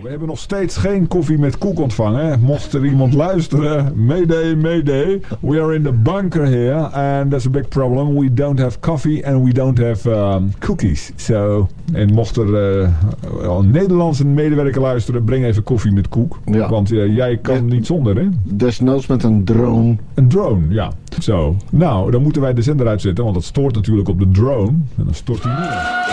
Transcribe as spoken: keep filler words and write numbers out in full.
We hebben nog steeds geen koffie met koek ontvangen. Mocht er iemand luisteren, mayday, mayday. We are in the bunker here and that's a big problem. We don't have coffee and we don't have um, cookies. So, en mocht er uh, een Nederlandse medewerker luisteren, breng even koffie met koek. Ja. Want uh, jij kan ja. niet zonder, hè? Desnoods met een drone. Een drone, ja. Zo. Nou, dan moeten wij de zender uitzetten, want dat stoort natuurlijk op de drone. En dan stort hij neer.